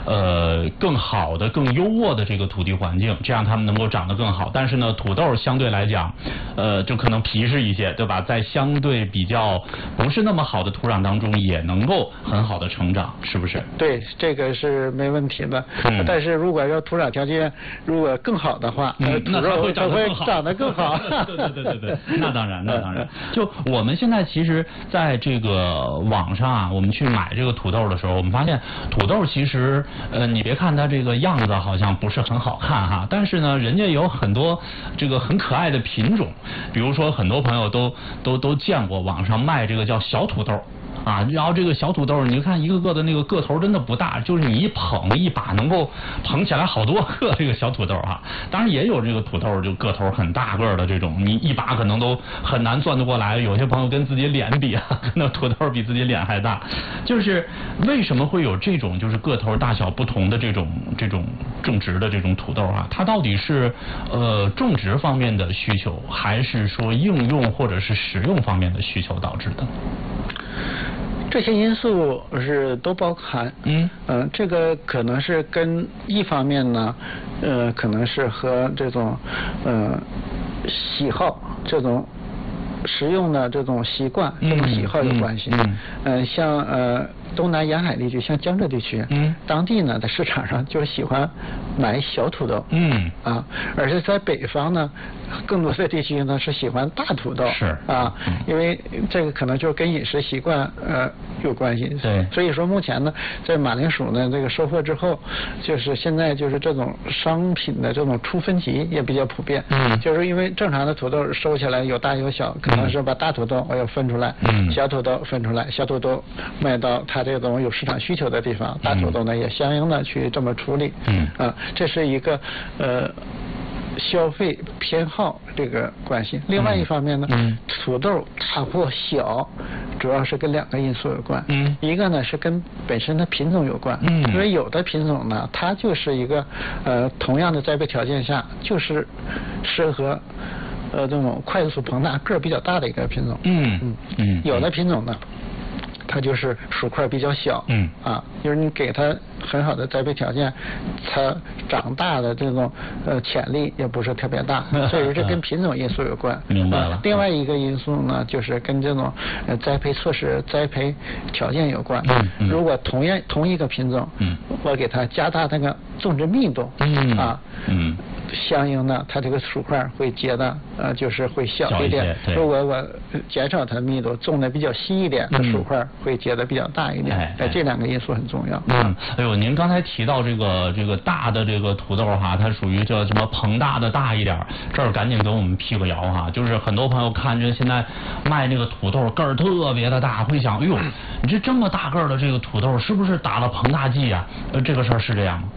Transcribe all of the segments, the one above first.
更好的、更优渥的这个土地环境，这样它们能够长得更好。但是呢，土豆相对来讲，就可能皮实一些，对吧？在相对比较不是那么好的土壤当中，也能够很好的成长，是不是？ 对，这个是没问题的。但是如果要土壤条件如果更好的话，土豆它会长得更好。 对，那当然。就我们现在其实在这个网上啊，我们去买这个土豆的时候，我们发现土豆其实你别看它这个样子好像不是很好看哈，但是呢，人家有很多这个很可爱的品种，比如说很多朋友都见过网上卖这个叫小土豆。啊，然后这个小土豆，你看一个个的那个个头真的不大，就是你一捧一把能够捧起来好多个这个小土豆哈。当然也有这个土豆就个头很大个的这种，你一把可能都很难攥得过来。有些朋友跟自己脸比啊，那土豆比自己脸还大。就是为什么会有这种就是个头大小不同的这种种植的这种土豆啊？它到底是种植方面的需求，还是说应用或者是食用方面的需求导致的？ 这些因素是都包含。这个可能是跟一方面呢，可能是和这种喜好这种食用的这种习惯、这种喜好有关系。像东南沿海地区，像江浙地区，当地呢在市场上就是喜欢买小土豆。而且在北方呢，更多的地区呢是喜欢大土豆。是啊，因为这个可能就是跟饮食习惯有关系。对，所以说目前呢，在马铃薯呢这个收获之后，就是现在就是这种商品的这种初分级也比较普遍。就是因为正常的土豆收起来有大有小，可能是把大土豆我要分出来，小土豆分出来，小土豆卖到它这种有市场需求的地方，大土豆呢也相应的去这么处理。这是一个消费偏好这个关系。另外一方面呢，土豆大或小，主要是跟两个因素有关。一个呢是跟本身的品种有关。因为有的品种呢，它就是一个同样的栽培条件下，就是适合这种快速膨大、个儿比较大的一个品种。有的品种呢，它就是薯块比较小。就是你给它很好的栽培条件，它长大的这种潜力也不是特别大，所以说这跟品种因素有关。明白了。另外一个因素呢，就是跟这种栽培措施、栽培条件有关。如果同一个品种，我给它加大那个种植密度，相应的它这个薯块会结的就是会小一点。如果我减少它密度，种的比较稀一点，薯块会结的比较大一点。这两个因素很重要。 哎呦，您刚才提到这个大的这个土豆哈，它属于叫什么膨大的大一点，这儿赶紧给我们辟个谣哈。就是很多朋友看着现在卖那个土豆个儿特别的大，会想，哎呦，你这么大个儿的这个土豆是不是打了膨大剂啊？这个事儿是这样吗？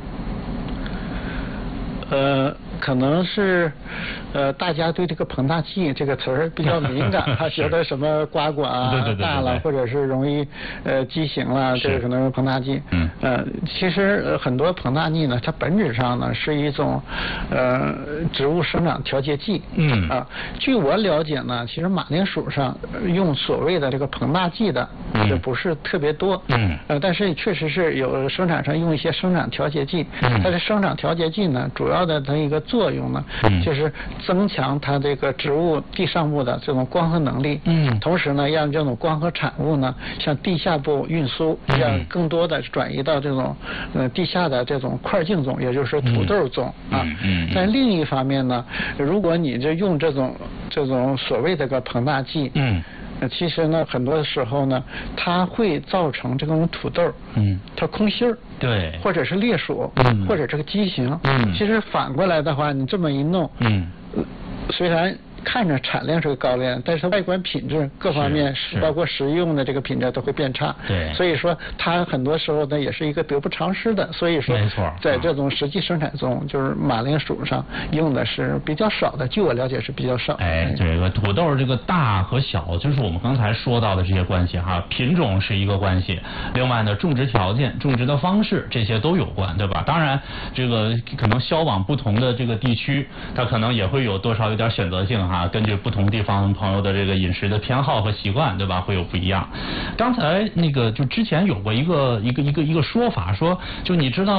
可能是大家对这个膨大剂这个词儿比较敏感，他觉得什么瓜果啊大了，或者是容易畸形了，这个可能是膨大剂。其实很多膨大剂呢，它本质上呢是一种植物生长调节剂。据我了解呢，其实马铃薯上用所谓的这个膨大剂的也不是特别多。但是确实是有生产上用一些生长调节剂。它的生长调节剂呢，主要的它一个作用呢，就是增强它这个植物地上部的这种光合能力。同时呢，让这种光合产物呢向地下部运输，让更多的转移到这种地下的这种块茎种，也就是土豆种啊。但另一方面呢，如果你这用这种所谓的个膨大剂，其实呢，很多时候呢，它会造成这种土豆，它空心儿，对，或者是裂薯，或者这个畸形。其实反过来的话，你这么一弄，虽然看着产量是个高量，但是外观品质各方面，包括食用的这个品质都会变差。对，所以说它很多时候呢也是一个得不偿失的。所以说，在这种实际生产中，就是马铃薯上用的是比较少的，据我了解是比较少。 这个土豆这个大和小，就是我们刚才说到的这些关系哈，品种是一个关系，另外呢，种植条件、种植的方式这些都有关，对吧？当然，这个可能销往不同的这个地区，它可能也会有多少有点选择性。根据不同地方朋友的这个饮食的偏好和习惯，对吧？会有不一样。刚才那个就之前有过一个说法，说就你知道。